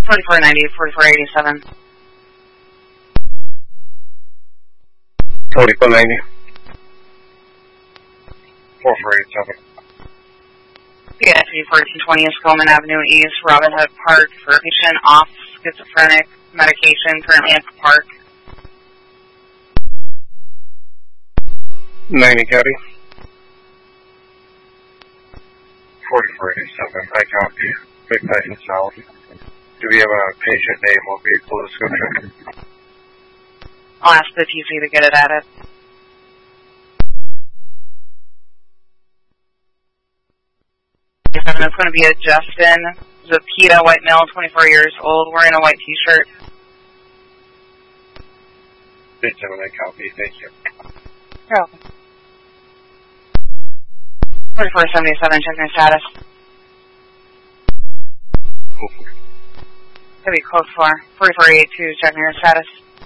4490, 4487. 4490. 4487. PSV 1420 is Coleman Avenue East, Robin Hood Park for a patient off schizophrenic medication, currently at the park. 90 County. 4487. I copy. Big Tyson South. Do we have a patient name or vehicle description? I'll ask the TC to get it added. It's going to be a Justin Zapita, white male, 24 years old, wearing a white t-shirt. 7, I copy. Thank you. You're welcome. 4477, check your status. Could be code 4. 4482, checking your status.